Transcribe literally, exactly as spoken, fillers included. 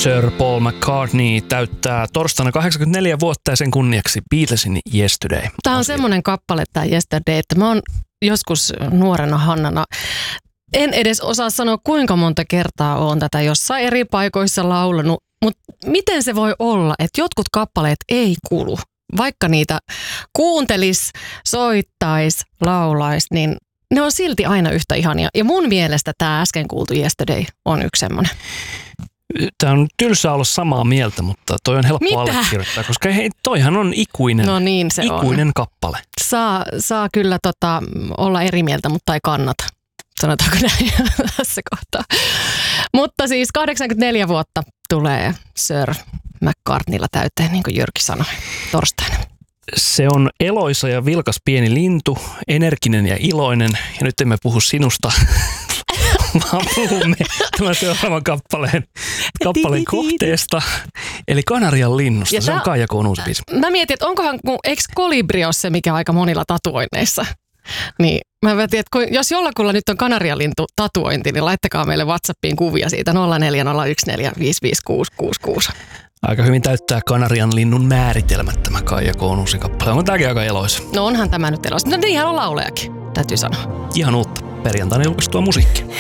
Sir Paul McCartney täyttää torstaina kahdeksankymmentäneljä vuotta ja sen kunniaksi Beatlesin Yesterday. Tämä on semmoinen kappale, tämä Yesterday, että mä oon joskus nuorena Hannana, en edes osaa sanoa kuinka monta kertaa oon tätä jossain eri paikoissa laulanut, mutta miten se voi olla, että jotkut kappaleet ei kulu, vaikka niitä kuuntelis, soittais, laulais, niin ne on silti aina yhtä ihania. Ja mun mielestä tämä äsken kuultu Yesterday on yksi semmoinen. Tämä on tylsää olla samaa mieltä, mutta toi on helppo Mitä? allekirjoittaa, koska hei, toihan on ikuinen, no niin, se ikuinen on. kappale. Saa, saa kyllä tota, olla eri mieltä, mutta ei kannata. Sanotaanko näin tässä kohtaa. Mutta siis kahdeksankymmentäneljä vuotta tulee Sir McCartneylla täyteen, niin kuin Jyrki sanoi torstaina. Se on eloisa ja vilkas pieni lintu, energinen ja iloinen. Ja nyt emme puhu sinusta, vaan puhumme tämän seuraavan kappaleen, kappaleen kohteesta. Eli Kanarian linnusta. Ja se tää, on Kaija K:n uusi biisi. Mä mietin, että onkohan, eikö kolibri ole se, mikä aika monilla tatuoinneissa? Niin, mä mietin, että kun, jos jollakulla nyt on kanarialintu tatuointi, niin laittakaa meille WhatsAppiin kuvia siitä nolla neljä nolla yksi neljä viisi viisi kuusi kuusi kuusi. Aika hyvin täyttää Kanarian linnun määritelmät tämä Kaija K:n uusi kappale. Onko tämäkin aika eloisa? No onhan tämä nyt eloisa. No niinhän on laulejakin, täytyy sanoa. Ihan uutta perjantaina julkaistua musiikkia.